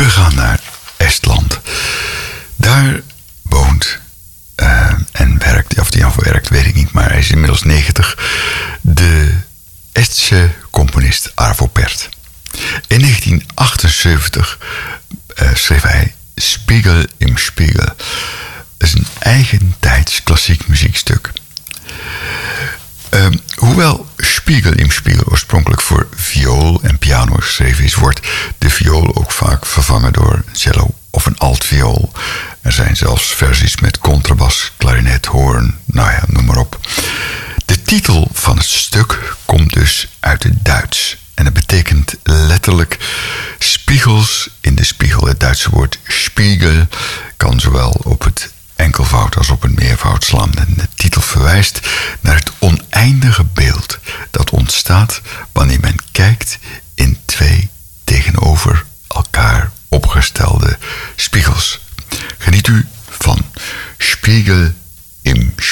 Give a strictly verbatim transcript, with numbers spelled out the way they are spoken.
We gaan naar Estland. Daar woont uh, en werkt, of die aan voor werkt, weet ik niet, maar hij is inmiddels negentig, de Estse componist Arvo Pärt. In negentien achtenzeventig uh, schreef hij Spiegel im Spiegel. Dat is een eigentijds klassiek muziekstuk. Uh, hoewel Spiegel im Spiegel oorspronkelijk voor viool en piano geschreven is, wordt de viool ook vaak vervangen door een cello of een altviool. Er zijn zelfs versies met contrabas, klarinet, hoorn, nou ja, noem maar op. De titel van het stuk komt dus uit het Duits. En dat betekent letterlijk spiegels in de spiegel. Het Duitse woord Spiegel kan zowel op het enkelvoud als op een meervoud slaan. En de titel verwijst naar het oneindige beeld dat ontstaat wanneer men kijkt in twee tegenover elkaar opgestelde spiegels. Geniet u van Spiegel im Spiegel.